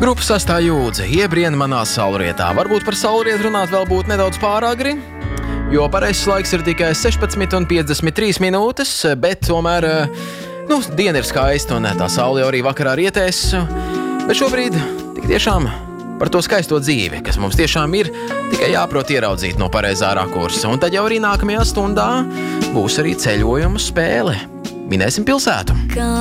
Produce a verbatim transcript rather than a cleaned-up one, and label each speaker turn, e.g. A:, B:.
A: Grupa sastā jūdze iebriena manā saulrietā. Varbūt par saulrietu runāt vēl būtu nedaudz pāragri, jo pareizs laiks ir tikai sešpadsmit un piecdesmit trīs minūtes, bet tomēr, nu, diena ir skaista un tā saule jau arī vakarā rietēs. Bet šobrīd tik tiešām par to skaisto dzīvi, kas mums tiešām ir, tikai jāprot ieraudzīt no pareizā rakursa. Un tad jau arī nākamajā stundā būs arī ceļojuma spēle. Minēsim pilsētu.